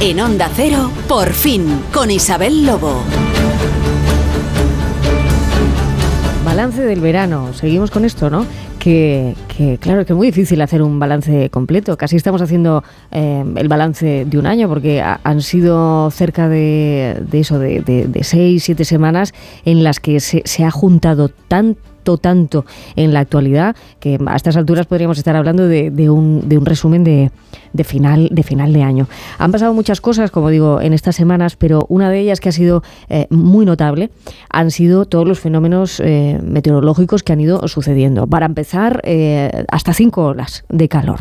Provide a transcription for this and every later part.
En Onda Cero, Por Fin, con Isabel Lobo. Balance del verano. Seguimos con esto, ¿no? Que claro, que es muy difícil hacer un balance completo. Casi estamos haciendo el balance de un año, porque han sido cerca de 6-7 semamanas en las que se ha juntado tanto en la actualidad, que a estas alturas podríamos estar hablando de un resumen de final de año. Han pasado muchas cosas, como digo, en estas semanas, pero una de ellas que ha sido muy notable han sido todos los fenómenos meteorológicos que han ido sucediendo. Para empezar, hasta 5 olas de calor.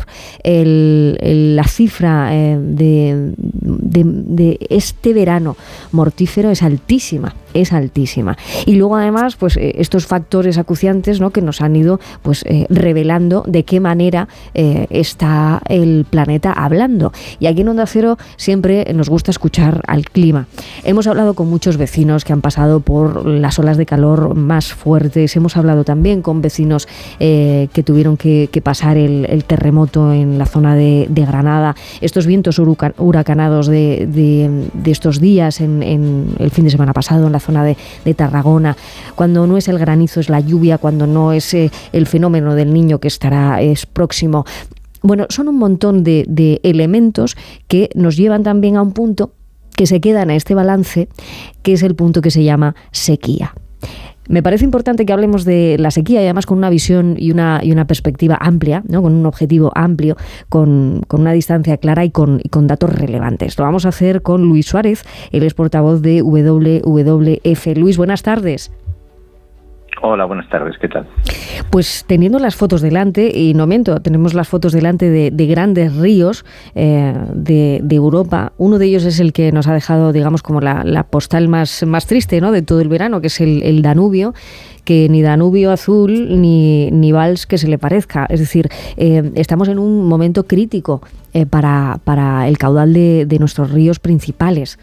La cifra de este verano mortífero es altísima. Y luego, además, pues estos factores acuciantes, ¿no?, que nos han ido pues revelando de qué manera está el planeta hablando. Y aquí en Onda Cero siempre nos gusta escuchar al clima. Hemos hablado con muchos vecinos que han pasado por las olas de calor más fuertes. Hemos hablado también con vecinos que tuvieron que pasar el terremoto en la zona de Granada. Estos vientos huracanados de estos días en el fin de semana pasado en la zona de Tarragona. Cuando no es el granizo, es la lluvia. Cuando no es el fenómeno del Niño, que es próximo. Bueno, son un montón de elementos que nos llevan también a un punto que se queda en este balance, que es el punto que se llama sequía. Me parece importante que hablemos de la sequía, y además con una visión y una perspectiva amplia, ¿no?, con un objetivo amplio, con una distancia clara y con datos relevantes. Lo vamos a hacer con Luis Suárez, él es portavoz de WWF. Luis, buenas tardes. Hola, buenas tardes, ¿qué tal? Pues teniendo las fotos delante, y no miento, tenemos las fotos delante de grandes ríos de Europa. Uno de ellos es el que nos ha dejado, digamos, como la postal más triste, ¿no?, de todo el verano, que es el Danubio, que ni Danubio azul ni Vals que se le parezca. Es decir, estamos en un momento crítico para el caudal de nuestros ríos principales.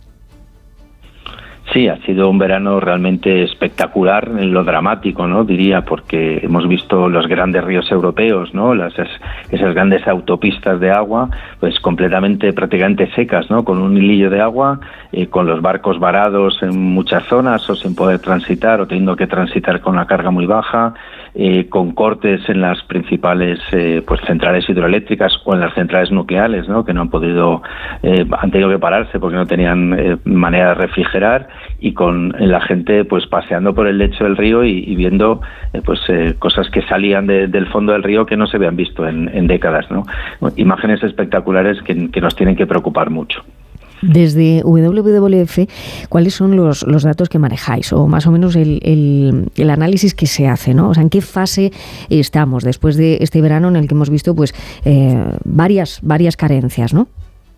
Sí, ha sido un verano realmente espectacular en lo dramático, ¿no?, diría, porque hemos visto los grandes ríos europeos, ¿no?, esas grandes autopistas de agua, pues prácticamente secas, ¿no?, con un hilillo de agua, con los barcos varados en muchas zonas o sin poder transitar o teniendo que transitar con una carga muy baja, con cortes en las principales pues centrales hidroeléctricas o en las centrales nucleares, ¿no?, que no han podido, han tenido que pararse porque no tenían manera de refrigerar, y con la gente pues paseando por el lecho del río y viendo cosas que salían del fondo del río que no se habían visto en décadas, ¿no? Imágenes espectaculares que nos tienen que preocupar mucho. Desde WWF, ¿cuáles son los datos que manejáis? O más o menos el análisis que se hace, ¿no? O sea, ¿en qué fase estamos después de este verano en el que hemos visto pues varias carencias, ¿no?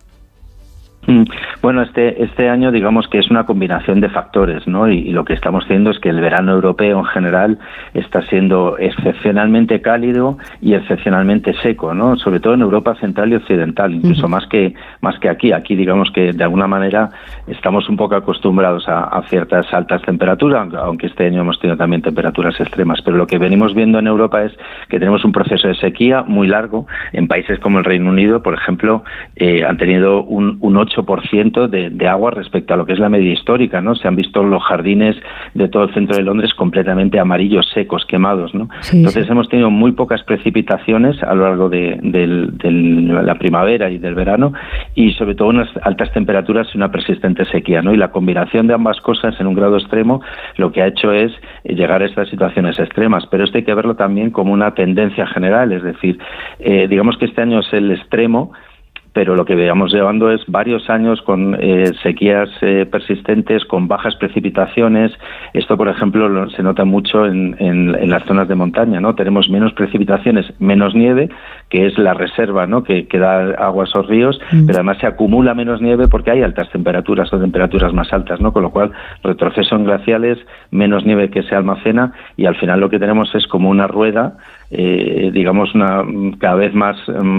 Bueno, este año digamos que es una combinación de factores, ¿no? Y lo que estamos viendo es que el verano europeo en general está siendo excepcionalmente cálido y excepcionalmente seco, ¿no? Sobre todo en Europa central y occidental, incluso más que aquí. Aquí digamos que de alguna manera estamos un poco acostumbrados a ciertas altas temperaturas, aunque este año hemos tenido también temperaturas extremas. Pero lo que venimos viendo en Europa es que tenemos un proceso de sequía muy largo. En países como el Reino Unido, por ejemplo, han tenido un 8% de agua respecto a lo que es la media histórica, ¿no? Se han visto los jardines de todo el centro de Londres completamente amarillos, secos, quemados, ¿no? Sí, entonces sí. Hemos tenido muy pocas precipitaciones a lo largo de la primavera y del verano, y sobre todo unas altas temperaturas y una persistente sequía, ¿no? Y la combinación de ambas cosas en un grado extremo lo que ha hecho es llegar a estas situaciones extremas. Pero esto hay que verlo también como una tendencia general, es decir, digamos que este año es el extremo, pero lo que veamos llevando es varios años con sequías persistentes, con bajas precipitaciones. Esto, por ejemplo, se nota mucho en las zonas de montaña, ¿no? Tenemos menos precipitaciones, menos nieve, que es la reserva, ¿no?, que da agua a esos ríos, pero además se acumula menos nieve porque hay altas temperaturas o temperaturas más altas, ¿no? Con lo cual, retroceso en glaciales, menos nieve que se almacena, y al final lo que tenemos es como una rueda, digamos, cada vez más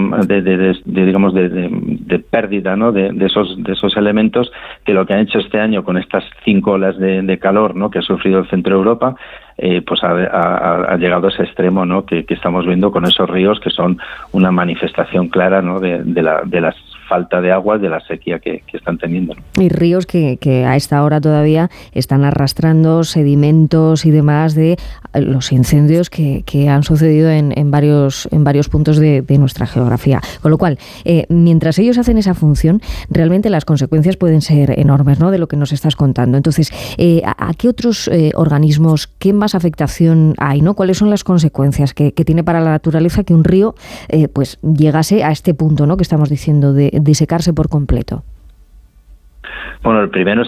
de pérdida, ¿no?, de esos elementos, que lo que han hecho este año con estas 5 olas de calor, ¿no?, que ha sufrido el centro de Europa, pues ha llegado a ese extremo, ¿no?, que estamos viendo con esos ríos que son una manifestación clara, ¿no?, de las falta de agua, de la sequía que están teniendo, ¿no? Y ríos que a esta hora todavía están arrastrando sedimentos y demás de los incendios que han sucedido en varios puntos de nuestra geografía. Con lo cual, mientras ellos hacen esa función, realmente las consecuencias pueden ser enormes, ¿no?, de lo que nos estás contando. Entonces, ¿a qué otros organismos, qué más afectación hay, ¿no? ¿Cuáles son las consecuencias que tiene para la naturaleza que un río pues llegase a este punto, ¿no?, que estamos diciendo de secarse por completo? Bueno, el primero